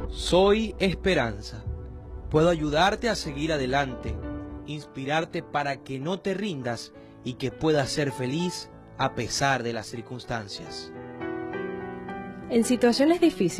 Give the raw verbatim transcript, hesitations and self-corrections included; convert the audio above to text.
Soy esperanza. Puedo ayudarte a seguir adelante, inspirarte para que no te rindas y que puedas ser feliz a pesar de las circunstancias. En situaciones difíciles,